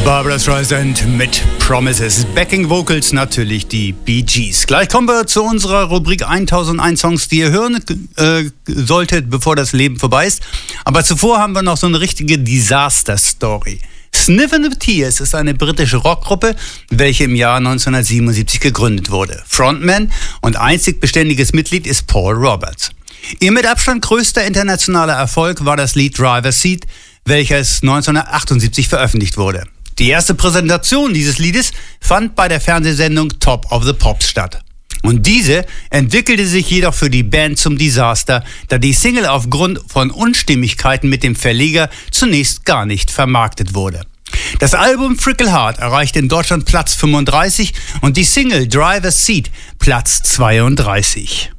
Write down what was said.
Barbra Streisand mit Promises. Backing Vocals natürlich die Bee Gees. Gleich kommen wir zu unserer Rubrik 1001 Songs, die ihr hören solltet, bevor das Leben vorbei ist. Aber zuvor haben wir noch so eine richtige Disaster-Story. Sniffin' the Tears ist eine britische Rockgruppe, welche im Jahr 1977 gegründet wurde. Frontman und einzig beständiges Mitglied ist Paul Roberts. Ihr mit Abstand größter internationaler Erfolg war das Lied Driver's Seat, welches 1978 veröffentlicht wurde. Die erste Präsentation dieses Liedes fand bei der Fernsehsendung Top of the Pops statt. Und diese entwickelte sich jedoch für die Band zum Desaster, da die Single aufgrund von Unstimmigkeiten mit dem Verleger zunächst gar nicht vermarktet wurde. Das Album Fickle Heart erreichte in Deutschland Platz 35 und die Single Driver's Seat Platz 32.